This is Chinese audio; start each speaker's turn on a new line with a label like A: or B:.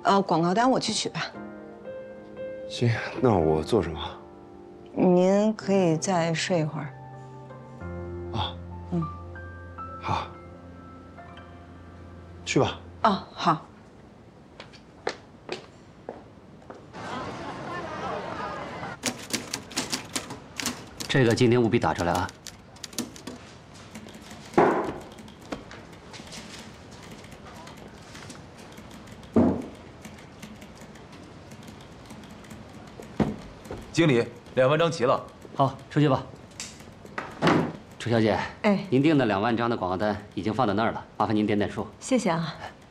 A: 广告单我去取吧。
B: 行，那我做什么？
A: 您可以再睡一会儿。
B: 啊，好，去吧。
A: 哦，好。
C: 这个今天务必打出来啊！
D: 经理，2万张齐了。
C: 好，出去吧。楚小姐，
A: 哎，
C: 您订的2万张的广告单已经放在那儿了，麻烦您点点数。
A: 谢谢啊。